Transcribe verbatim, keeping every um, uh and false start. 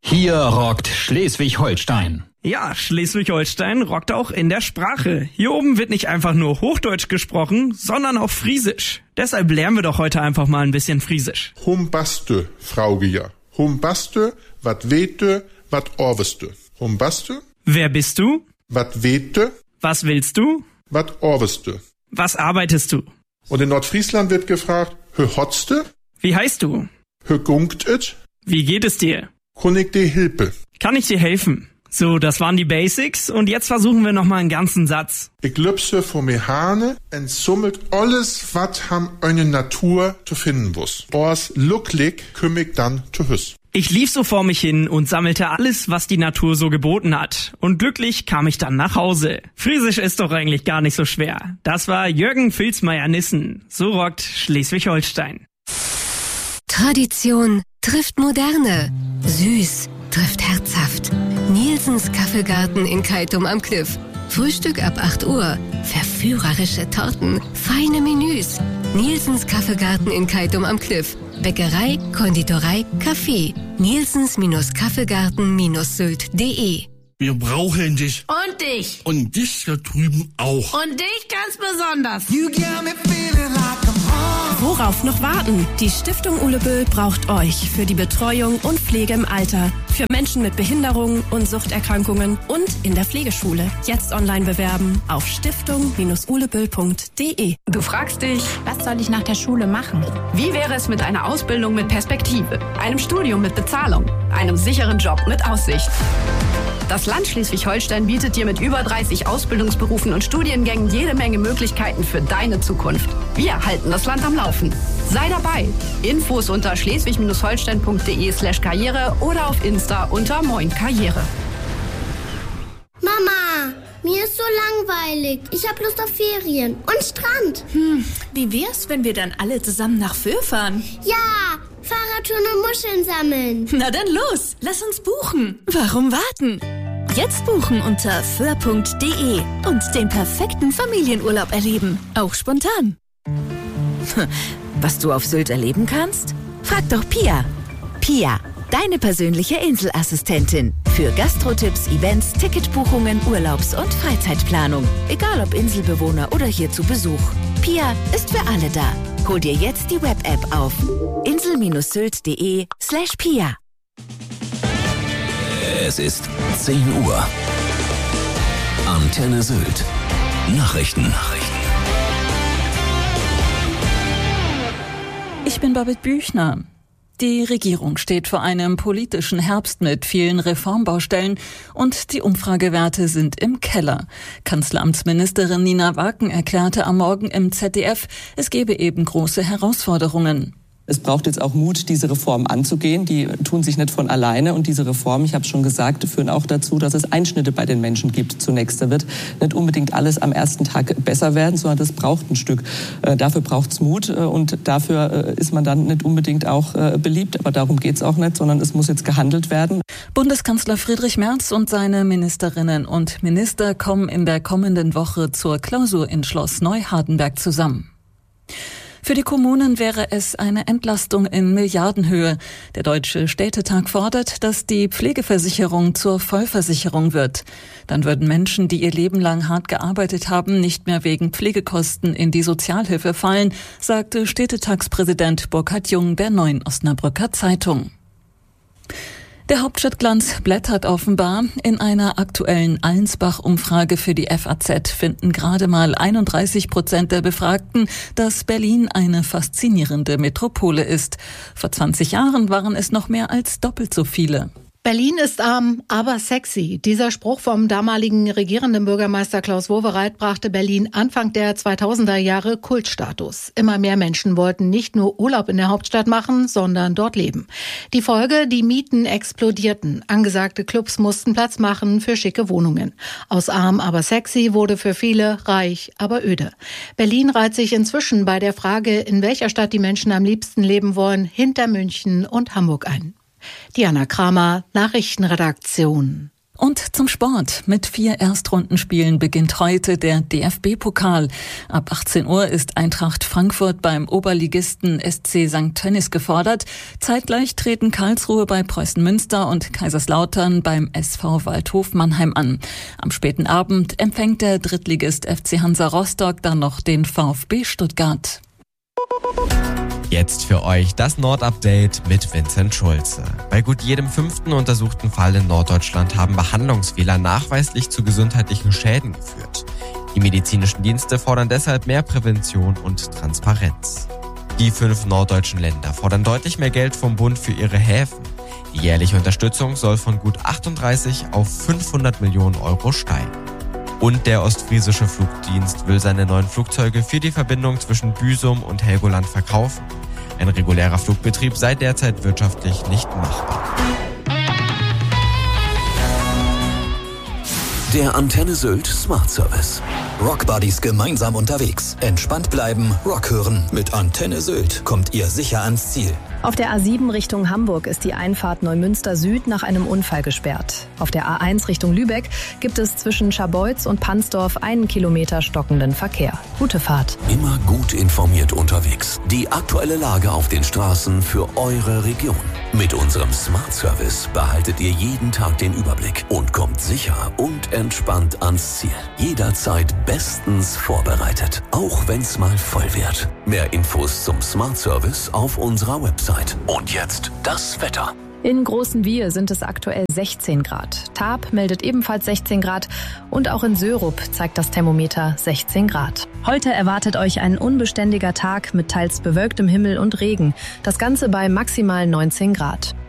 Hier rockt Schleswig-Holstein. Ja, Schleswig-Holstein rockt auch in der Sprache. Hier oben wird nicht einfach nur Hochdeutsch gesprochen, sondern auch Friesisch. Deshalb lernen wir doch heute einfach mal ein bisschen Friesisch. Humbaste, Fraugeja. Humbaste, wat wete, wat orweste. Humbaste. Wer bist du? Wat wete. Was willst du? Wat orweste. Was arbeitest du? Und in Nordfriesland wird gefragt, hö hotste? Wie heißt du? Hö gungt et? Wie geht es dir? Kun ich dir hilpe? Kann ich dir helfen? So, das waren die Basics und jetzt versuchen wir nochmal einen ganzen Satz. Ich lübse vor mir Hane en summelt alles, wat ham eine Natur zu finden wuss. Ors lucklig küm ich dann zu hüss. Ich lief so vor mich hin und sammelte alles, was die Natur so geboten hat. Und glücklich kam ich dann nach Hause. Friesisch ist doch eigentlich gar nicht so schwer. Das war Jürgen Filzmeier-Nissen. So rockt Schleswig-Holstein. Tradition trifft Moderne. Süß trifft herzhaft. Nielsens Kaffeegarten in Keitum am Kliff. Frühstück ab acht Uhr. Verführerische Torten. Feine Menüs. Nielsens Kaffeegarten in Keitum am Kliff. Bäckerei, Konditorei, Kaffee. Nielsens-Kaffeegarten Sylt punkt de. Wir brauchen dich. Und dich. Und dich da drüben auch. Und dich ganz besonders. You got me feeling like I'm home. Worauf noch warten? Die Stiftung Uleböll braucht euch für die Betreuung und Pflege im Alter. Für Menschen mit Behinderungen und Suchterkrankungen und in der Pflegeschule. Jetzt online bewerben auf stiftung uleböll punkt de. Du fragst dich, was soll ich nach der Schule machen? Wie wäre es mit einer Ausbildung mit Perspektive, einem Studium mit Bezahlung, einem sicheren Job mit Aussicht? Das Land Schleswig-Holstein bietet dir mit über dreißig Ausbildungsberufen und Studiengängen jede Menge Möglichkeiten für deine Zukunft. Wir halten das Land am Laufen. Sei dabei. Infos unter schleswig-holstein punkt de slash karriere oder auf Insta unter Moin Karriere. Mama, mir ist so langweilig. Ich hab Lust auf Ferien und Strand. Hm, wie wär's, wenn wir dann alle zusammen nach Föhr fahren? Ja, Fahrradtouren und Muscheln sammeln. Na dann los, lass uns buchen. Warum warten? Jetzt buchen unter föhr punkt de und den perfekten Familienurlaub erleben. Auch spontan. Was du auf Sylt erleben kannst? Frag doch Pia. Pia, deine persönliche Inselassistentin. Für Gastrotipps, Events, Ticketbuchungen, Urlaubs- und Freizeitplanung. Egal ob Inselbewohner oder hier zu Besuch. Pia ist für alle da. Hol dir jetzt die Web-App auf insel-sylt punkt de slash Pia. Es ist zehn Uhr. Antenne Sylt. Nachrichten. Nachrichten. Ich bin Babette Büchner. Die Regierung steht vor einem politischen Herbst mit vielen Reformbaustellen und die Umfragewerte sind im Keller. Kanzleramtsministerin Nina Waken erklärte am Morgen im Z D F, es gebe eben große Herausforderungen. Es braucht jetzt auch Mut, diese Reformen anzugehen. Die tun sich nicht von alleine. Und diese Reformen, ich habe es schon gesagt, führen auch dazu, dass es Einschnitte bei den Menschen gibt zunächst. Da wird nicht unbedingt alles am ersten Tag besser werden, sondern das braucht ein Stück. Äh, dafür braucht es Mut und dafür äh, ist man dann nicht unbedingt auch äh, beliebt. Aber darum geht es auch nicht, sondern es muss jetzt gehandelt werden. Bundeskanzler Friedrich Merz und seine Ministerinnen und Minister kommen in der kommenden Woche zur Klausur in Schloss Neuhardenberg zusammen. Für die Kommunen wäre es eine Entlastung in Milliardenhöhe. Der Deutsche Städtetag fordert, dass die Pflegeversicherung zur Vollversicherung wird. Dann würden Menschen, die ihr Leben lang hart gearbeitet haben, nicht mehr wegen Pflegekosten in die Sozialhilfe fallen, sagte Städtetagspräsident Burkhard Jung der Neuen Osnabrücker Zeitung. Der Hauptstadtglanz blättert offenbar. In einer aktuellen Allensbach-Umfrage für die F A Z finden gerade mal einunddreißig Prozent der Befragten, dass Berlin eine faszinierende Metropole ist. Vor zwanzig Jahren waren es noch mehr als doppelt so viele. Berlin ist arm, aber sexy. Dieser Spruch vom damaligen regierenden Bürgermeister Klaus Wowereit brachte Berlin Anfang der zweitausender Jahre Kultstatus. Immer mehr Menschen wollten nicht nur Urlaub in der Hauptstadt machen, sondern dort leben. Die Folge, die Mieten explodierten. Angesagte Clubs mussten Platz machen für schicke Wohnungen. Aus arm, aber sexy wurde für viele reich, aber öde. Berlin reiht sich inzwischen bei der Frage, in welcher Stadt die Menschen am liebsten leben wollen, hinter München und Hamburg ein. Diana Kramer, Nachrichtenredaktion. Und zum Sport. Mit vier Erstrundenspielen beginnt heute der D F B-Pokal. Ab achtzehn Uhr ist Eintracht Frankfurt beim Oberligisten S C Sankt Tönnies gefordert. Zeitgleich treten Karlsruhe bei Preußen Münster und Kaiserslautern beim S V Waldhof Mannheim an. Am späten Abend empfängt der Drittligist F C Hansa Rostock dann noch den VfB Stuttgart. Jetzt für euch das Nord-Update mit Vincent Schulze. Bei gut jedem fünften untersuchten Fall in Norddeutschland haben Behandlungsfehler nachweislich zu gesundheitlichen Schäden geführt. Die medizinischen Dienste fordern deshalb mehr Prävention und Transparenz. Die fünf norddeutschen Länder fordern deutlich mehr Geld vom Bund für ihre Häfen. Die jährliche Unterstützung soll von gut achtunddreißig auf fünfhundert Millionen Euro steigen. Und der ostfriesische Flugdienst will seine neuen Flugzeuge für die Verbindung zwischen Büsum und Helgoland verkaufen. Ein regulärer Flugbetrieb sei derzeit wirtschaftlich nicht machbar. Der Antenne Sylt Smart Service. Rockbuddies gemeinsam unterwegs. Entspannt bleiben, Rock hören. Mit Antenne Sylt kommt ihr sicher ans Ziel. Auf der A sieben Richtung Hamburg ist die Einfahrt Neumünster Süd nach einem Unfall gesperrt. Auf der A eins Richtung Lübeck gibt es zwischen Scharbeutz und Pansdorf einen Kilometer stockenden Verkehr. Gute Fahrt. Immer gut informiert unterwegs. Die aktuelle Lage auf den Straßen für eure Region. Mit unserem Smart Service behaltet ihr jeden Tag den Überblick und kommt sicher und entspannt ans Ziel. Jederzeit bestens vorbereitet, auch wenn's mal voll wird. Mehr Infos zum Smart Service auf unserer Website. Und jetzt das Wetter. In Großen Wiehe sind es aktuell sechzehn Grad. Taab meldet ebenfalls sechzehn Grad und auch in Sörup zeigt das Thermometer sechzehn Grad. Heute erwartet euch ein unbeständiger Tag mit teils bewölktem Himmel und Regen. Das Ganze bei maximal neunzehn Grad.